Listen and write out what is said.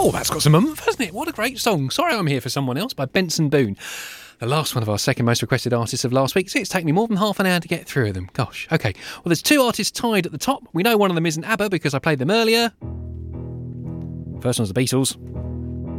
Oh, that's got some oomph, hasn't it? What a great song. Sorry I'm Here for Someone Else by Benson Boone. The last one of our second most requested artists of last week. See, it's taken me more than half an hour to get through them. Gosh, okay. Well, there's two artists tied at the top. We know one of them isn't ABBA because I played them earlier. First one's the Beatles.